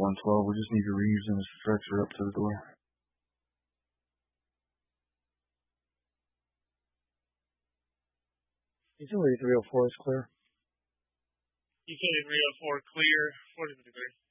112. We just need to reuse in a stretcher up to the door. Utility 304 is clear. Utility 304 clear, 40 degree.